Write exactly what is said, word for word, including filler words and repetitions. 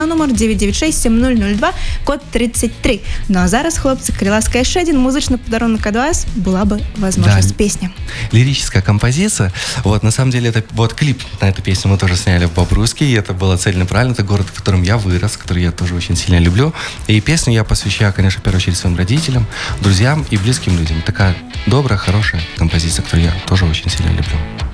Номер дев'ять дев'ять шість сім нуль нуль два, код тридцять три. Ну а зараз, хлопцы, калі ласка, яшчэ один музычны подарунок ад вас, была бы возможность. Да. Песня. Лирическая композиция. Вот, на самом деле, это вот клип на эту песню мы тоже сняли в Бобруйске, и это было цельно правильно. Это город, в котором я вырос, который я тоже очень сильно люблю. И песню я посвящаю, конечно, в первую очередь своим родителям, друзьям и близким людям. Такая добрая, хорошая композиция, которую я тоже очень сильно люблю.